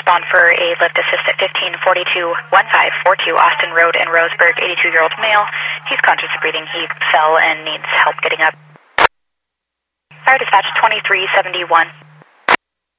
respond for a lift assist at 1542-1542 Austin Road in Roseburg, 82-year-old male. He's conscious of breathing. He fell and needs help getting up. Fire dispatch 2371.